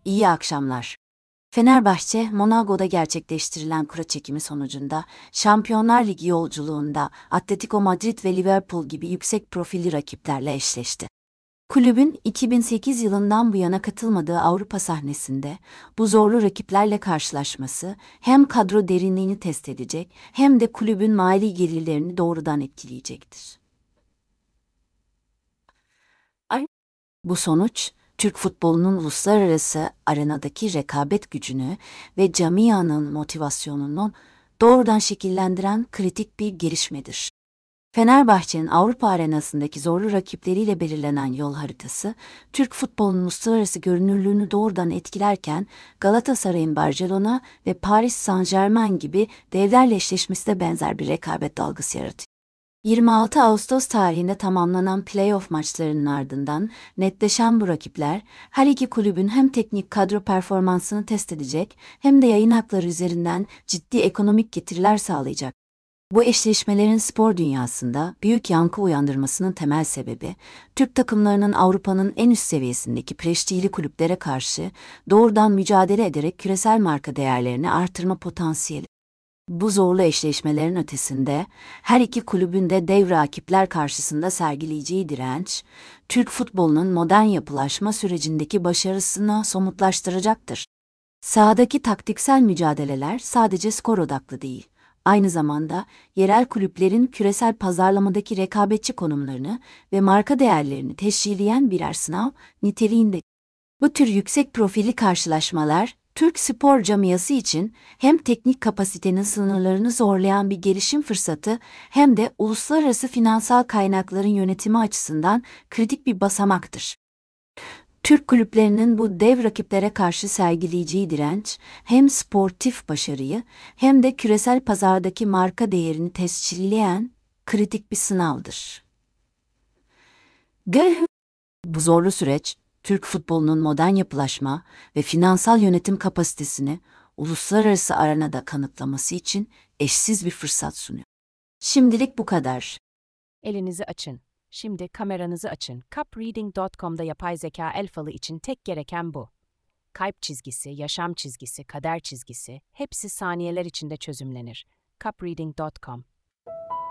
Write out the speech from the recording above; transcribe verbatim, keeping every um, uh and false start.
İyi akşamlar. Fenerbahçe, Monaco'da gerçekleştirilen kura çekimi sonucunda Şampiyonlar Ligi yolculuğunda Atletico Madrid ve Liverpool gibi yüksek profilli rakiplerle eşleşti. Kulübün iki bin sekiz yılından bu yana katılmadığı Avrupa sahnesinde bu zorlu rakiplerle karşılaşması hem kadro derinliğini test edecek hem de kulübün mali gelirlerini doğrudan etkileyecektir. Bu sonuç, Türk futbolunun uluslararası arenadaki rekabet gücünü ve camianın motivasyonunu doğrudan şekillendiren kritik bir gelişmedir. Fenerbahçe'nin Avrupa arenasındaki zorlu rakipleriyle belirlenen yol haritası, Türk futbolunun uluslararası görünürlüğünü doğrudan etkilerken Galatasaray'ın Barcelona ve Paris Saint-Germain gibi devlerle eşleşmesi de benzer bir rekabet dalgası yaratıyor. yirmi altı Ağustos tarihinde tamamlanan play-off maçlarının ardından netleşen bu rakipler, her iki kulübün hem teknik kadro performansını test edecek hem de yayın hakları üzerinden ciddi ekonomik getiriler sağlayacak. Bu eşleşmelerin spor dünyasında büyük yankı uyandırmasının temel sebebi, Türk takımlarının Avrupa'nın en üst seviyesindeki prestijli kulüplere karşı doğrudan mücadele ederek küresel marka değerlerini artırma potansiyeli. Bu zorlu eşleşmelerin ötesinde, her iki kulübün de dev rakipler karşısında sergileyeceği direnç, Türk futbolunun modern yapılaşma sürecindeki başarısını somutlaştıracaktır. Sahadaki taktiksel mücadeleler sadece skor odaklı değil, aynı zamanda yerel kulüplerin küresel pazarlamadaki rekabetçi konumlarını ve marka değerlerini teşkileyen birer sınav niteliğinde. Bu tür yüksek profilli karşılaşmalar, Türk spor camiası için hem teknik kapasitenin sınırlarını zorlayan bir gelişim fırsatı hem de uluslararası finansal kaynakların yönetimi açısından kritik bir basamaktır. Türk kulüplerinin bu dev rakiplere karşı sergileyeceği direnç, hem sportif başarıyı hem de küresel pazardaki marka değerini tescilleyen kritik bir sınavdır. Bu zorlu süreç, Türk futbolunun modern yapılaşma ve finansal yönetim kapasitesini uluslararası arenada kanıtlaması için eşsiz bir fırsat sunuyor. Şimdilik bu kadar. Elinizi açın. Şimdi kameranızı açın. cupreading nokta com'da yapay zeka el falı için tek gereken bu. Kalp çizgisi, yaşam çizgisi, kader çizgisi hepsi saniyeler içinde çözümlenir. cupreading nokta com